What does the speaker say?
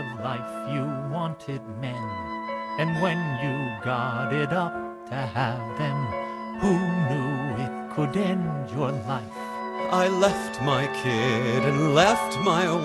life you wanted men, and when you got it up to have them, who knew it could end your life? I left my kid and left my